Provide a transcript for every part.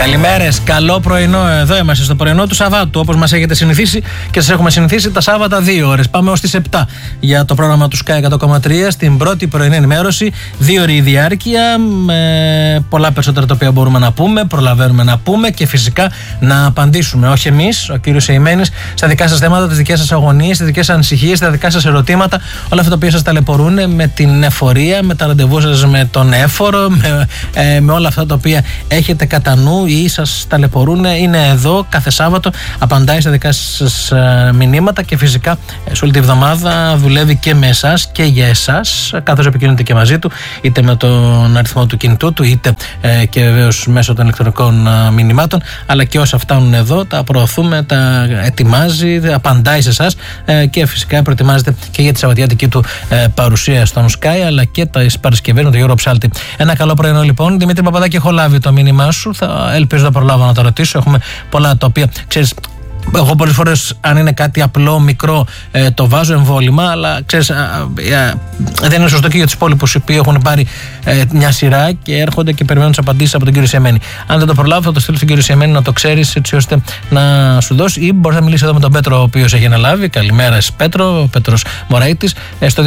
Καλημέρες, καλό πρωινό. Εδώ είμαστε στο πρωινό του Σαββάτου, όπως μας έχετε συνηθίσει και σας έχουμε συνηθίσει τα Σάββατα 2 ώρες. Πάμε ως τις 7 για το πρόγραμμα του Sky 100,3 στην πρώτη πρωινή ενημέρωση. 2 ώρες η διάρκεια, με πολλά περισσότερα τα οποία μπορούμε να πούμε, προλαβαίνουμε να πούμε και φυσικά να απαντήσουμε. Όχι εμείς, ο κύριος Σεϊμένης, στα δικά σας θέματα, τις δικές σας αγωνίες, τις δικές σας ανησυχίες, τα δικά σας ερωτήματα, όλα αυτά τα οποία σας ταλαιπωρούν με την εφορία, με τα ραντεβού σας με τον έφορο, με όλα αυτά τα οποία έχετε κατά νου ή σας ταλαιπωρούν, είναι εδώ κάθε Σάββατο, απαντάει στα δικά σας μηνύματα και φυσικά σε όλη τη βδομάδα δουλεύει και με εσάς και για εσάς, καθώς επικοινωνείτε και μαζί του, είτε με τον αριθμό του κινητού του, είτε και βεβαίως μέσω των ηλεκτρονικών μηνυμάτων, αλλά και όσα φτάνουν εδώ τα προωθούμε, τα ετοιμάζει, απαντάει σε εσάς και φυσικά προετοιμάζεται και για τη σαββατιάτικη του παρουσία στον Sky, αλλά και τις Παρασκευές με τον Γιώργο Ψάλτη. Ένα καλό πρωινό λοιπόν. Δημήτρη Παπαδάκη, έχω λάβει το μήνυμά σου. Ελπίζω να προλάβω να το ρωτήσω. Έχουμε πολλά τα οποία ξέρεις. Εγώ πολλές φορές, αν είναι κάτι απλό, μικρό, το βάζω εμβόλυμα, αλλά ξέρεις, δεν είναι σωστό και για τους υπόλοιπους οι οποίοι έχουν πάρει μια σειρά και έρχονται και περιμένουν τις απαντήσεις από τον κύριο Σεμένη. Αν δεν το προλάβω, θα το στείλω στον κύριο Σεμένη να το ξέρεις, έτσι ώστε να σου δώσει, ή μπορείς να μιλήσεις εδώ με τον Πέτρο, ο οποίος έχει αναλάβει. Καλημέρα, Πέτρο, ο Πέτρος Μωραΐτης, στο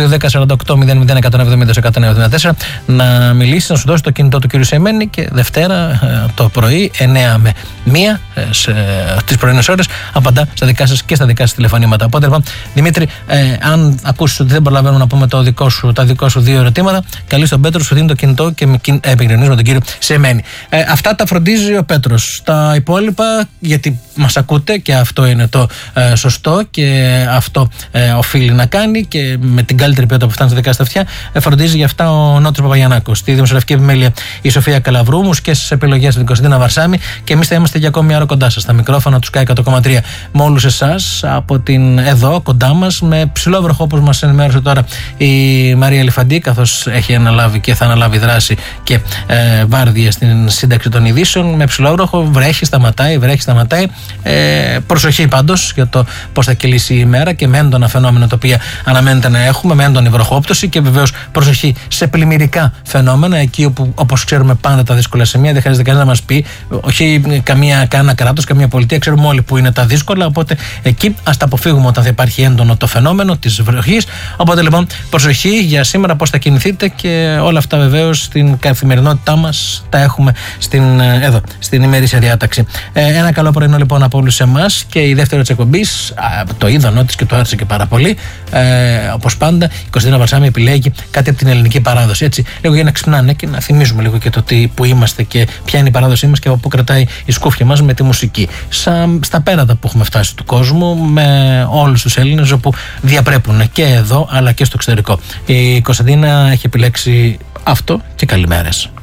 210-48-001-194, να μιλήσεις, να σου δώσει το κινητό του κύριου Σεμένη και Δευτέρα το πρωί, 9 με 1 τις πρωινές ώρες, απαντά στα δικά σας και στα δικά σας τηλεφωνήματα. Οπότε λοιπόν, Δημήτρη, αν ακούσεις ότι δεν προλαβαίνουμε να πούμε τα δικό σου 2 ερωτήματα, καλείς τον Πέτρο, σου δίνει το κινητό και επικοινωνείς με τον κύριο Σεμένη. Αυτά τα φροντίζει ο Πέτρος. Τα υπόλοιπα, γιατί μας ακούτε και αυτό είναι το σωστό και αυτό οφείλει να κάνει και με την καλύτερη ποιότητα που φτάνει στα δικά σας αυτιά, φροντίζει για αυτά ο Νότης Παπαγιαννάκος. Στη δημοσιογραφική επιμέλεια η Σοφία Καλαβρού, μουσικές επιλογές από την Κωνσταντίνα Βαρσάμη και εμείς θα είμαστε για ακόμη μια ώρα κοντά σας. Στα μικρόφωνα του Sky 100,3 με όλους εσάς από την εδώ κοντά μας, με ψηλό βροχό όπως μας ενημέρωσε τώρα η Μαρία Λιφαντή, καθώς έχει αναλάβει και θα αναλάβει δράση και βάρδια στην σύνταξη των ειδήσεων. Με ψηλό βροχό, βρέχει, σταματάει. Προσοχή πάντως για το πώς θα κυλήσει η ημέρα και με έντονα φαινόμενα τα οποία αναμένεται να έχουμε, με έντονη βροχόπτωση και βεβαίως προσοχή σε πλημμυρικά φαινόμενα, εκεί όπου όπως ξέρουμε πάντα τα δύσκολα σημεία. Δεν χρειάζεται κανένα να μας πει, όχι κανένα κράτος, καμία πολιτεία, ξέρουμε όλοι που είναι τα δύσκολα. Οπότε εκεί ας τα αποφύγουμε όταν θα υπάρχει έντονο το φαινόμενο της βροχής. Οπότε λοιπόν προσοχή για σήμερα, πώς θα κινηθείτε και όλα αυτά βεβαίως στην καθημερινότητά μας τα έχουμε στην ημερήσια διάταξη. Ένα καλό πρωινό λοιπόν από όλους εμάς και η δεύτερη της εκπομπής, το είδα νότης και το άρεσε και πάρα πολύ. Όπως πάντα, η Κωνσταντίνα Βαρσάμη επιλέγει κάτι από την ελληνική παράδοση. Έτσι, λίγο για να ξυπνάνε και να θυμίζουμε λίγο και το που είμαστε και ποια είναι η παράδοσή μας και από πού κρατάει η σκούφια μας με τη μουσική. Στα πέρατα που έχουμε φτάσει του κόσμου, με όλους τους Έλληνες όπου διαπρέπουν και εδώ αλλά και στο εξωτερικό. Η Κωνσταντίνα έχει επιλέξει αυτό και καλημέρες.